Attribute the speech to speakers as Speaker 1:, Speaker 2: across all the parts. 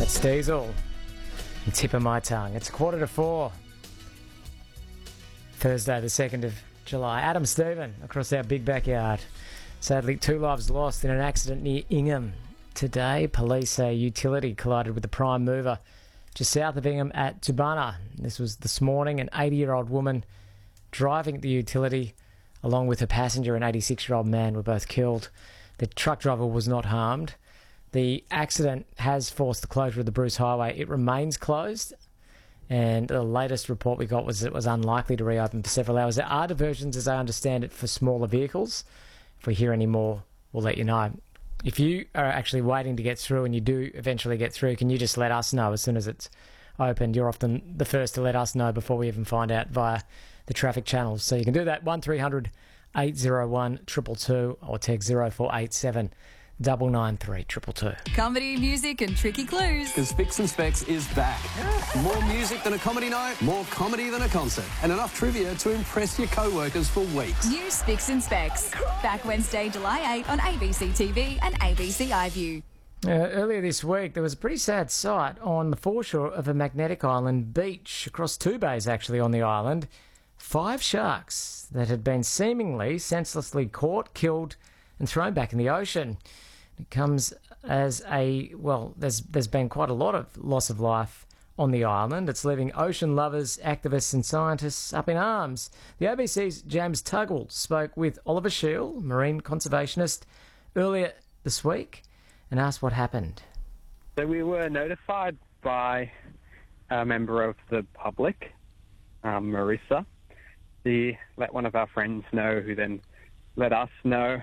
Speaker 1: That's Diesel. And Tip of My Tongue. It's 4:45. Thursday, the 2nd of July. Adam Stephen across our big backyard. Sadly, 2 lives lost in an accident near Ingham today. Police say a utility collided with the prime mover just south of Ingham at Tubana. This was this morning. An 80-year-old woman driving the utility, along with her passenger, an 86-year-old man, were both killed. The truck driver was not harmed. The accident has forced the closure of the Bruce Highway. It remains closed, and the latest report we got was it was unlikely to reopen for several hours. There are diversions, as I understand it, for smaller vehicles. If we hear any more, we'll let you know. If you are actually waiting to get through and you do eventually get through, can you just let us know as soon as it's opened? You're often the first to let us know before we even find out via the traffic channels. So you can do that, 1300 801 222 or text 0487 993 222.
Speaker 2: Comedy, music and tricky clues.
Speaker 3: Because Fix and Specs is back. More music than a comedy night, more comedy than a concert, and enough trivia to impress your co-workers for weeks.
Speaker 2: New Fix and Specs. Back Wednesday, July 8 on ABC TV and ABC iView.
Speaker 1: Earlier this week, there was a pretty sad sight on the foreshore of a Magnetic Island beach, across 2 bays actually on the island. 5 sharks that had been seemingly senselessly caught, killed and thrown back in the ocean. It comes as there's been quite a lot of loss of life on the island. It's leaving ocean lovers, activists and scientists up in arms. The ABC's James Tuggle spoke with Oliver Shiel, marine conservationist, earlier this week and asked what happened.
Speaker 4: So we were notified by a member of the public, Marissa. She let one of our friends know, who then let us know.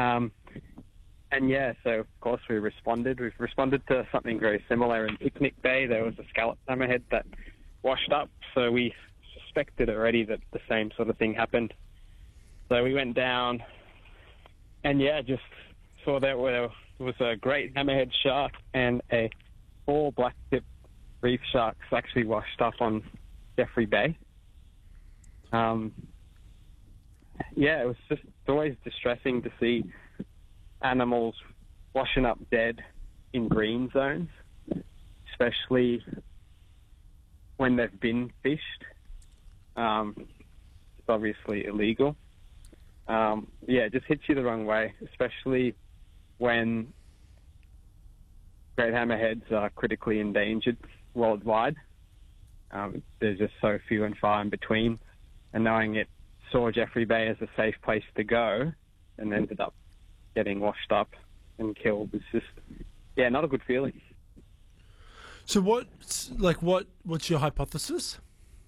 Speaker 4: So of course we responded. We've responded to something very similar in Picnic Bay. There was a scallop hammerhead that washed up, so we suspected already that the same sort of thing happened. So we went down and just saw that there was a great hammerhead shark and 4 black-tip reef sharks actually washed up on Jeffrey Bay. It was just always distressing to see animals washing up dead in green zones, especially when they've been fished. It's obviously illegal. It just hits you the wrong way, especially when great hammerheads are critically endangered worldwide. There's just so few and far in between, and knowing it saw Jeffrey Bay as a safe place to go and ended up getting washed up and killed is just, not a good feeling.
Speaker 5: So what's your hypothesis?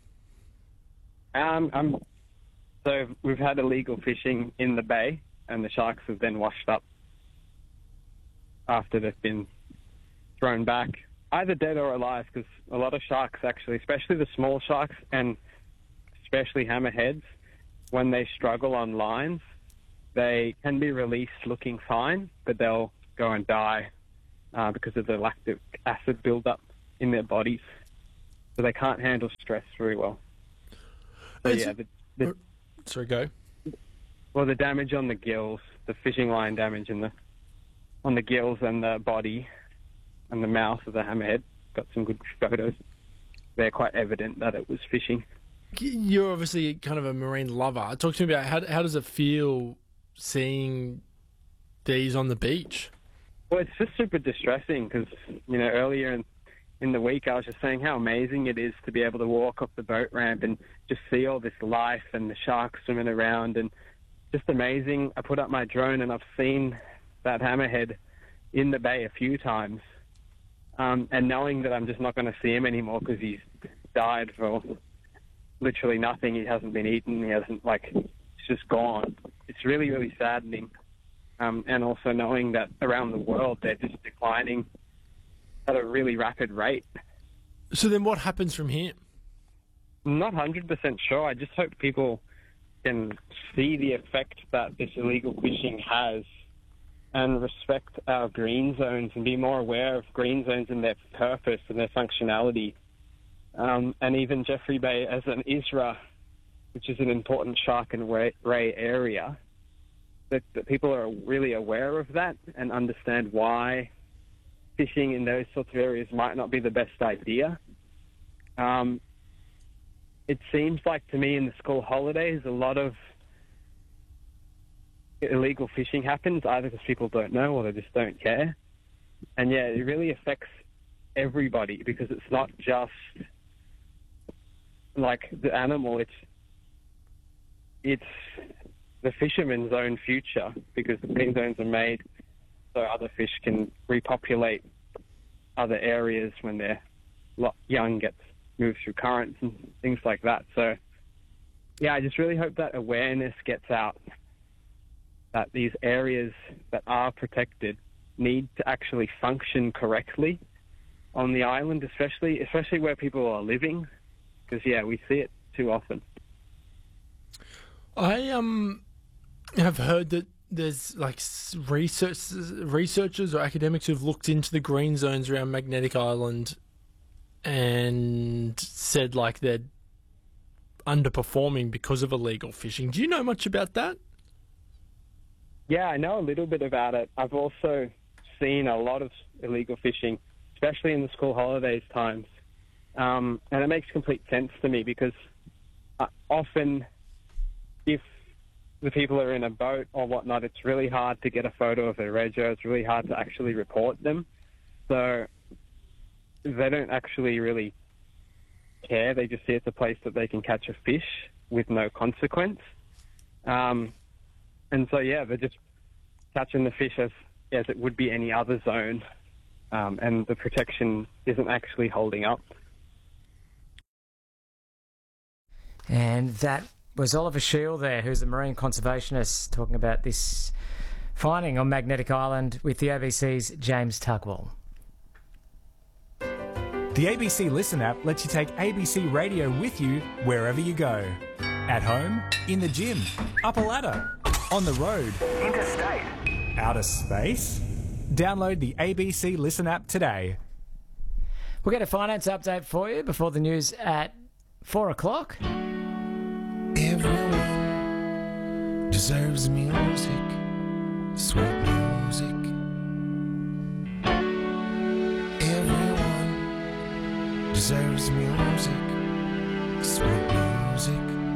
Speaker 4: So we've had illegal fishing in the bay, and the sharks have then washed up after they've been thrown back, either dead or alive, because a lot of sharks actually, especially the small sharks and especially hammerheads, when they struggle on lines, they can be released looking fine, but they'll go and die because of the lactic acid buildup in their bodies. So they can't handle stress very well.
Speaker 5: Sorry, go.
Speaker 4: Well, the damage on the gills, the fishing line damage on the gills and the body and the mouth of the hammerhead, got some good photos. They're quite evident that it was fishing.
Speaker 5: You're obviously kind of a marine lover. Talk to me about how does it feel seeing these on the beach?
Speaker 4: Well, it's just super distressing because, earlier in the week I was just saying how amazing it is to be able to walk up the boat ramp and just see all this life and the sharks swimming around, and just amazing. I put up my drone and I've seen that hammerhead in the bay a few times, and knowing that I'm just not going to see him anymore because he's died for literally nothing. He hasn't been eaten. He hasn't, it's just gone. It's really, really saddening. And also knowing that around the world they're just declining at a really rapid rate.
Speaker 5: So then what happens from here?
Speaker 4: I'm not 100% sure. I just hope people can see the effect that this illegal fishing has and respect our green zones and be more aware of green zones and their purpose and their functionality. And even Jeffrey Bay as an ISRA, which is an important shark and ray area, that people are really aware of that and understand why fishing in those sorts of areas might not be the best idea. It seems like to me in the school holidays, a lot of illegal fishing happens, either because people don't know or they just don't care. And yeah, it really affects everybody because it's not just like the animal, it's the fisherman's own future, because the green zones are made so other fish can repopulate other areas when their young gets moved through currents and things like that. So yeah, I just really hope that awareness gets out that these areas that are protected need to actually function correctly on the island, especially where people are living, because yeah, we see it too often.
Speaker 5: I have heard that there's like researchers or academics who've looked into the green zones around Magnetic Island and said like they're underperforming because of illegal fishing. Do you know much about that?
Speaker 4: Yeah, I know a little bit about it. I've also seen a lot of illegal fishing, especially in the school holidays times. And it makes complete sense to me because often if the people are in a boat or whatnot, it's really hard to get a photo of their rego. It's really hard to actually report them. So they don't actually really care. They just see it's a place that they can catch a fish with no consequence. And so, yeah, they're just catching the fish as it would be any other zone, and the protection isn't actually holding up.
Speaker 1: And that was Oliver Shield there, who's a marine conservationist, talking about this finding on Magnetic Island with the ABC's James Tugwell.
Speaker 6: The ABC Listen app lets you take ABC Radio with you wherever you go. At home, in the gym, up a ladder, on the road, interstate, outer space. Download the ABC Listen app today.
Speaker 1: We'll get a finance update for you before the news at 4 o'clock.
Speaker 7: Everyone deserves music, sweet music. Everyone deserves music, sweet music.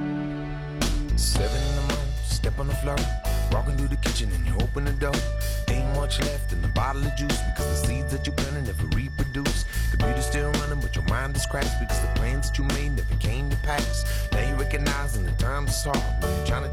Speaker 7: 7 in the morning, step on the floor, walking through the kitchen and you open the door. Ain't much left in the bottle of juice because the seeds that you planted never reproduce. Computer's still running but your mind is crashed because the plans that you made never came to pass. Now you recognizing the times is hard when you're trying to